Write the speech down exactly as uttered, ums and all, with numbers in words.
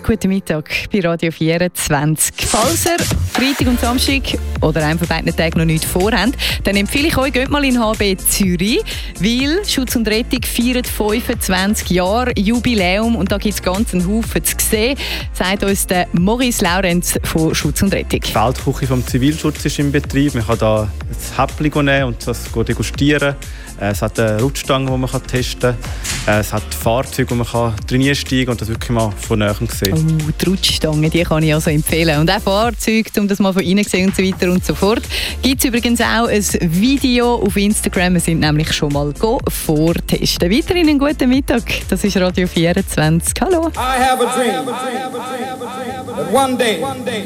Guten Mittag bei Radio vierundzwanzig. Falls ihr Freitag und Samstag oder einen von beiden Tagen noch nichts vorhabt, dann empfehle ich euch, geht mal in H B Zürich, weil Schutz und Rettung feiert fünfundzwanzig Jahre Jubiläum und da gibt es ganz einen Haufen zu sehen, sagt uns der Maurice Laurenz von Schutz und Rettung. Die Feldküche vom Zivilschutz ist im Betrieb. Man kann da ein Häppchen nehmen und das degustieren. Es hat eine Rutschstange, die man testen kann. Es hat Fahrzeuge, wo man reinsteigen kann und das wirklich mal von Nähem sehen. Oh, die Rutschstange, die kann ich also empfehlen. Und auch Fahrzeuge, um das mal von innen zu sehen und so weiter und so fort. Gibt es übrigens auch ein Video auf Instagram. Wir sind nämlich schon mal vortesten. Weiterhin einen guten Mittag. Das ist Radio vierundzwanzig. Hallo. I have a dream that one day